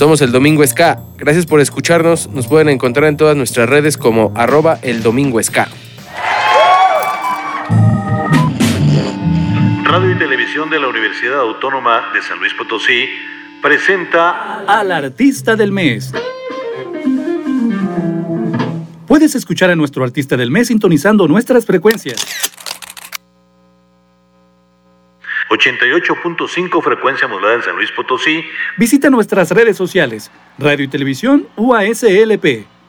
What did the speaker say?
Somos El Domingo Ska. Gracias por escucharnos. Nos pueden encontrar en todas nuestras redes como @eldomingoska. Radio y Televisión de la Universidad Autónoma de San Luis Potosí presenta al Artista del Mes. Puedes escuchar a nuestro Artista del Mes sintonizando nuestras frecuencias. 88.5 frecuencia modulada en San Luis Potosí. Visita nuestras redes sociales, Radio y Televisión UASLP.